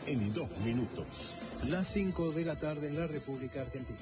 en 2 minutos. Las 5 de la tarde en la República Argentina.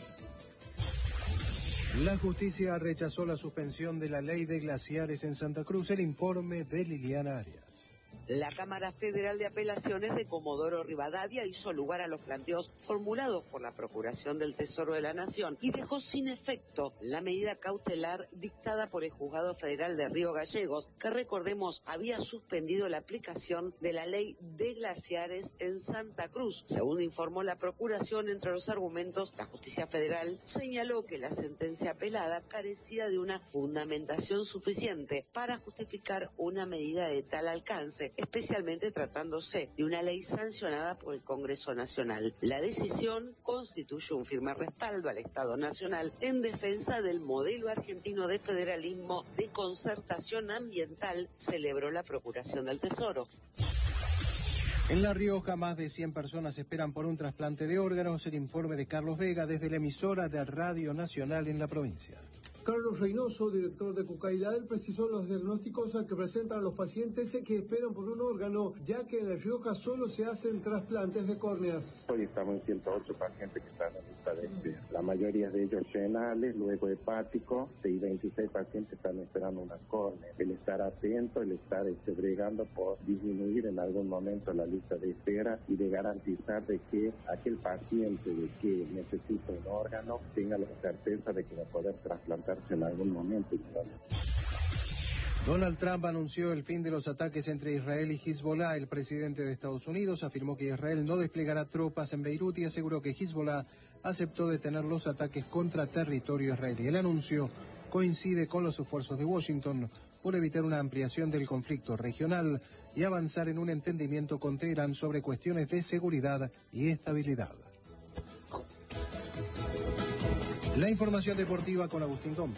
La justicia rechazó la suspensión de la ley de glaciares en Santa Cruz. El informe de Liliana Arias. La Cámara Federal de Apelaciones de Comodoro Rivadavia hizo lugar a los planteos formulados por la Procuración del Tesoro de la Nación y dejó sin efecto la medida cautelar dictada por el Juzgado Federal de Río Gallegos, que recordemos había suspendido la aplicación de la ley de glaciares en Santa Cruz. Según informó la Procuración, entre los argumentos, la Justicia Federal señaló que la sentencia apelada carecía de una fundamentación suficiente para justificar una medida de tal alcance, especialmente tratándose de una ley sancionada por el Congreso Nacional. La decisión constituye un firme respaldo al Estado Nacional en defensa del modelo argentino de federalismo de concertación ambiental, celebró la Procuración del Tesoro. En La Rioja, más de 100 personas esperan por un trasplante de órganos. El informe de Carlos Vega desde la emisora de Radio Nacional en la provincia. Carlos Reynoso, director de Cucailal, precisó los diagnósticos que presentan los pacientes que esperan por un órgano, ya que en La Rioja solo se hacen trasplantes de córneas. Hoy estamos en 108 pacientes que están en lista de espera. La mayoría de ellos renales, luego hepáticos, y 26 pacientes están esperando una córnea. El estar atento, el estar bregando por disminuir en algún momento la lista de espera y de garantizar de que aquel paciente de que necesita un órgano tenga la certeza de que va a poder trasplantar en algún momento. Donald Trump anunció el fin de los ataques entre Israel y Hezbollah. El presidente de Estados Unidos afirmó que Israel no desplegará tropas en Beirut y aseguró que Hezbollah aceptó detener los ataques contra territorio israelí. El anuncio coincide con los esfuerzos de Washington por evitar una ampliación del conflicto regional y avanzar en un entendimiento con Teherán sobre cuestiones de seguridad y estabilidad. La información deportiva con Agustín Gómez.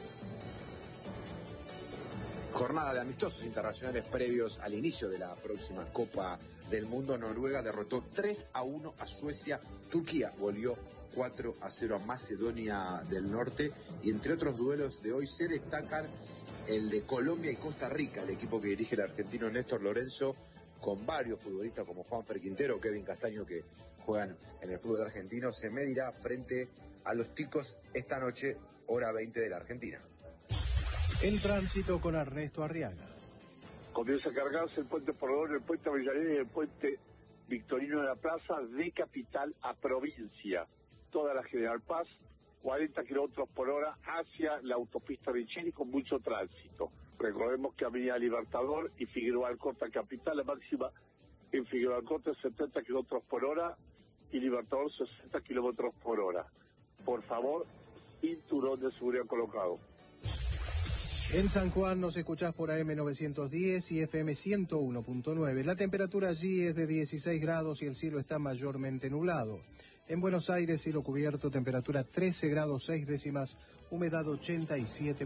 Jornada de amistosos internacionales previos al inicio de la próxima Copa del Mundo. Noruega derrotó 3-1 a Suecia. Turquía goleó 4-0 a Macedonia del Norte. Y entre otros duelos de hoy se destacan el de Colombia y Costa Rica, el equipo que dirige el argentino Néstor Lorenzo, con varios futbolistas como Juanfer Quintero, Kevin Castaño, que juegan en el fútbol argentino. Se medirá frente a los ticos esta noche, hora 20 de la Argentina. El tránsito con Ernesto Arriaga. Comienza a cargarse el puente Porredón, el puente Avellaneda y el puente Victorino de la Plaza, de capital a provincia. Toda la General Paz, 40 kilómetros por hora hacia la autopista Richeri con mucho tránsito. Recordemos que Avenida Libertador y Figueroa Alcorta capital, la máxima en Figueroa Alcorta 70 kilómetros por hora y Libertador 60 kilómetros por hora. Por favor, cinturón de seguridad colocado. En San Juan nos escuchás por AM 910 y FM 101.9. La temperatura allí es de 16 grados y el cielo está mayormente nublado. En Buenos Aires, cielo cubierto, temperatura 13 grados 6 décimas, humedad 87%.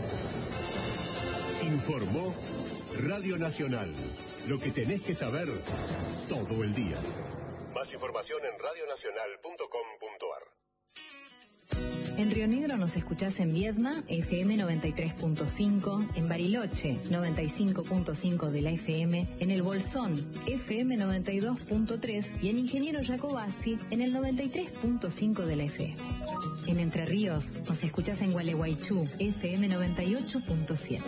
Informó Radio Nacional. Lo que tenés que saber todo el día. Más información en radionacional.com.ar. En Río Negro nos escuchás en Viedma, FM 93.5, en Bariloche, 95.5 de la FM, en El Bolsón, FM 92.3 y en Ingeniero Jacobasi, en el 93.5 de la FM. En Entre Ríos nos escuchás en Gualeguaychú, FM 98.7.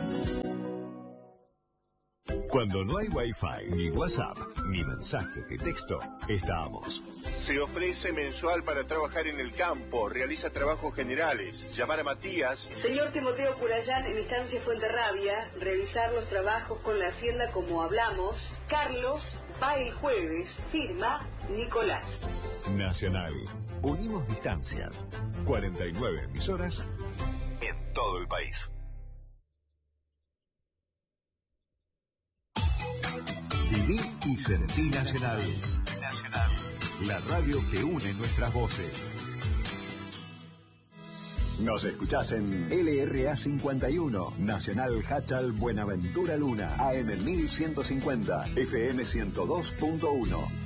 Cuando no hay Wi-Fi, ni WhatsApp, ni mensaje de texto, estamos. Se ofrece mensual para trabajar en el campo, realiza trabajos generales. Llamar a Matías. Señor Timoteo Curayán, en Estancia Fuenterrabia, realizar los trabajos con la hacienda como hablamos. Carlos va el jueves, firma Nicolás. Nacional. Unimos distancias. 49 emisoras en todo el país. Viví y sentí Nacional. Nacional. La radio que une nuestras voces. Nos escuchás en LRA 51, Nacional Hachal Buenaventura Luna, AM 1150, FM 102.1.